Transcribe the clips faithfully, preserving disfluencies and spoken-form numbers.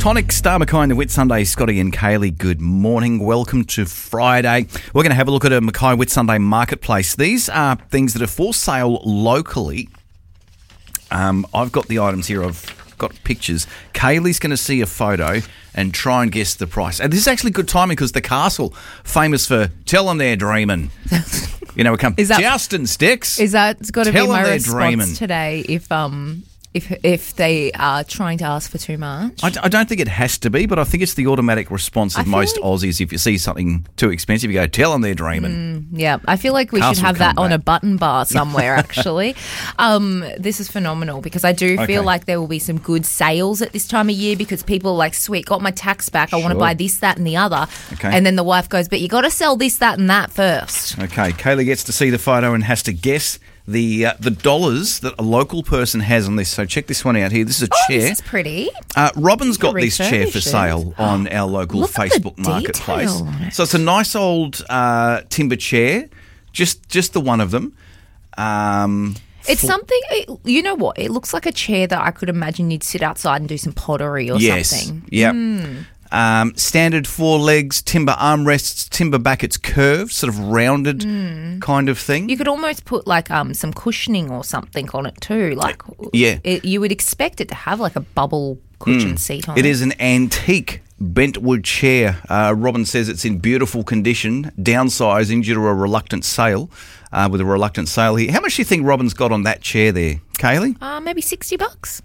Tonic, Star Mackay and the Whitsunday, Scotty and Kaylee, good morning. Welcome to Friday. We're going to have a look at a Mackay Whitsunday marketplace. These are things that are for sale locally. Um, I've got the items here. I've got pictures. Kaylee's going to see a photo and try and guess the price. And this is actually good timing because the castle, famous for tell them they're dreaming. You know, we come, that, Justin Sticks. Is that got to be my response dreaming. today if um if if they are trying to ask for too much? I, I don't think it has to be, but I think it's the automatic response of most like, Aussies. If you see something too expensive, you go, tell them they're dreaming. Mm, yeah, I feel like we Castle should have that come on back. a button bar somewhere, actually. um, this is phenomenal because I do Okay. feel like there will be some good sales at this time of year because people are like, sweet, got my tax back. I want to Sure. buy this, that and the other. Okay. And then the wife goes, but you got to sell this, that and that first. Okay, Kaylee gets to see the photo and has to guess the uh, the dollars that a local person has on this. So check this one out here. This is a Oh, chair. this is pretty. Uh, Robin's got can this chair for refurbish it. sale on our local Look at the Facebook marketplace. detail on it. So it's a nice old uh, timber chair, just just the one of them. Um, It's fl- something, it, you know what? It looks like a chair that I could imagine you'd sit outside and do some pottery or yes, something. Yep. Um, standard four legs, timber armrests, timber back. It's curved, sort of rounded kind of thing. You could almost put like um some cushioning or something on it too. Like, Yeah. it, you would expect it to have like a bubble cushion seat on it. It is an antique bentwood chair. Uh, Robin says it's in beautiful condition, downsizing due to a reluctant sale. Uh, with a reluctant sale here. How much do you think Robin's got on that chair there, Kaylee? Uh, maybe sixty bucks.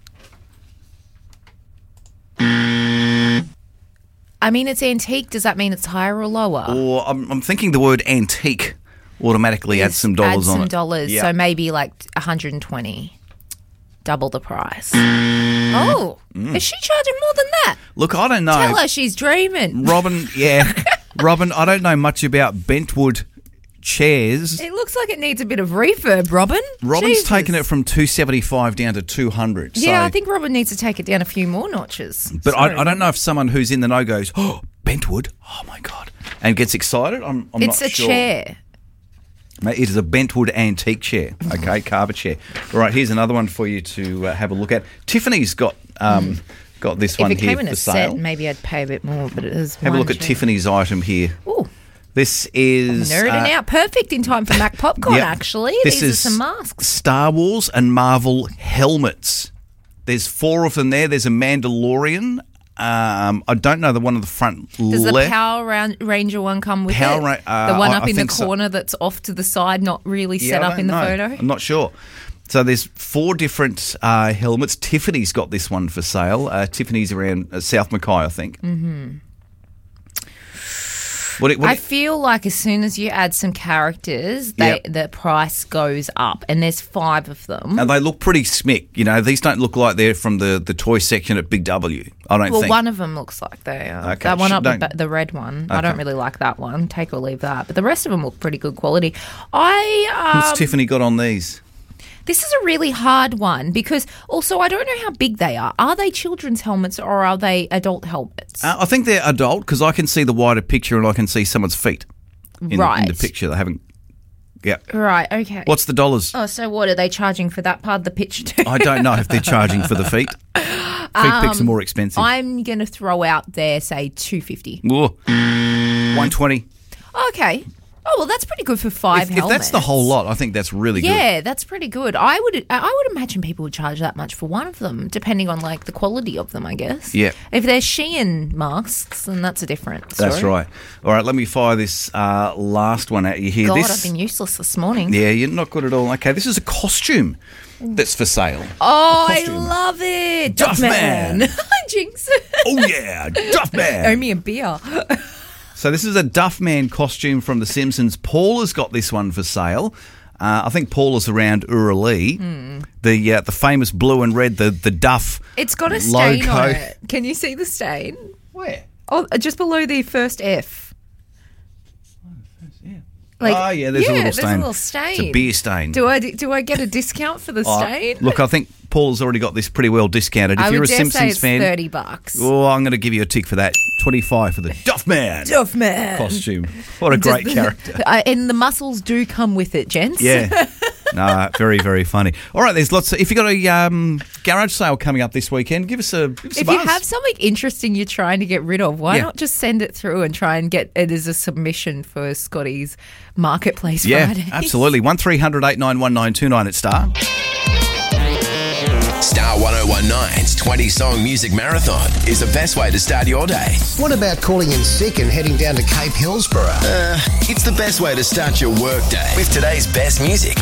I mean, it's antique. Does that mean it's higher or lower? Or I'm, I'm thinking the word antique automatically adds some dollars Add on some it. dollars. Yeah. So maybe like one hundred twenty. Double the price. Oh, is she charging more than that? Look, I don't know. Tell her she's dreaming. Robin, yeah. Robin, I don't know much about bentwood chairs. It looks like it needs a bit of refurb, Robin. Robin's Jesus. taken it from two seventy-five down to two hundred. Yeah, so, I think Robin needs to take it down a few more notches. But Sorry. I, I don't know if someone who's in the know goes, oh, bentwood, oh my God, and gets excited. I'm, I'm It's not a sure. chair. Mate, it is a bentwood antique chair, okay, carver chair. All right, here's another one for you to uh, have a look at. Tiffany's got um, got this If one it here came in for a sale. set, maybe I'd pay a bit more, but it is Have a one look at chair. Tiffany's item here. Ooh, This is nerding uh, out. Perfect in time for Mac Popcorn, Yep. actually. This These is are some masks. Star Wars and Marvel helmets. There's four of them there. There's a Mandalorian. Um, I don't know the one on the front Does left. the Power Ran- Ranger one come with Power it? Ra- uh, the one I- up I in the think so. corner that's off to the side, not really Yeah, set I up don't in the know. photo? I'm not sure. So there's four different uh, helmets. Tiffany's got this one for sale. Uh, Tiffany's around uh, South Mackay, I think. Mm-hmm. What, it- what I it- feel like as soon as you add some characters, they, Yep. the price goes up, and there's five of them. and they look pretty smick. You know, these don't look like they're from the, the toy section at Big W. I don't Well, think. one of them looks like they are. Okay, That one sh- up, the, don't- ba- the red one. I Okay. don't really like that one. Take or leave that. But the rest of them look pretty good quality. I um, What's Tiffany got on these? This is a really hard one because also I don't know how big they are. Are they children's helmets or are they adult helmets? Uh, I think they're adult because I can see the wider picture and I can see someone's feet in, in Right. the picture. They haven't. Yeah. Right, okay. What's the dollars? Oh, so what are they charging for that part of the picture too? I don't know if they're charging for the feet. Feet pics are more expensive. I'm going to throw out there, say, two fifty. Whoa. one twenty. Okay. Oh, well, that's pretty good for five If, if helmets. that's the whole lot, I think that's really good. Yeah, that's pretty good. I would I would imagine people would charge that much for one of them, depending on like the quality of them, I guess. Yeah. If they're Shein masks, then that's a different story. That's right. All right, let me fire this uh, last one at you here. God, this, I've been useless this morning. Yeah, you're not good at all. Okay, this is a costume that's for sale. Oh, I costume. love it. Duffman. Jinx. Oh, yeah, Duffman. Owe me a beer. So this is a Duffman costume from The Simpsons. Paula's got this one for sale. Uh, I think Paula's around Uralee. Mm. The uh, the famous blue and red, the the Duff It's got a stain logo. on it. Can you see the stain? Where? Oh, just below the first F. Like, oh, yeah, there's a little there's stain. a little stain. It's a beer stain. Do I do I get a discount for the Oh, stain? look, I think Paula's already got this pretty well discounted. If I you're would a dare Simpsons say it's fan, thirty bucks. oh, I'm going to give you a tick for that. twenty-five for the Duffman Duffman costume. What a great Does- character. Uh, and the muscles do come with it, gents. Yeah. Nah, very, very funny. All right, there's lots of... If you've got a um, garage sale coming up this weekend, give us a, give us a If buzz. you have something interesting you're trying to get rid of, why Yeah. not just send it through and try and get it as a submission for Scotty's Marketplace Yeah, Fridays? absolutely. one three hundred eight nine one nine two nine at Star. Star ten nine's twenty-song music marathon is the best way to start your day. What about calling in sick and heading down to Cape Hillsborough? Uh, it's the best way to start your work day with today's best music.